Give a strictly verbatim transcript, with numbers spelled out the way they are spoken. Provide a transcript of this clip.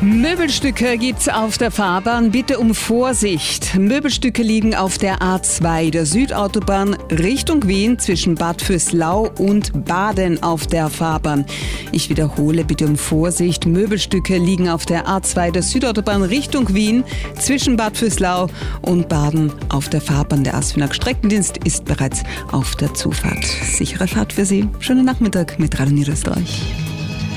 Möbelstücke gibt's auf der Fahrbahn. Bitte um Vorsicht. Möbelstücke liegen auf der A zwei, der Südautobahn Richtung Wien zwischen Bad Vöslau und Baden auf der Fahrbahn. Ich wiederhole, bitte um Vorsicht. Möbelstücke liegen auf der A zwei, der Südautobahn Richtung Wien zwischen Bad Vöslau und Baden auf der Fahrbahn. Der Asfinag Streckendienst ist bereits auf der Zufahrt. Sichere Fahrt für Sie. Schönen Nachmittag mit Radio Niederösterreich.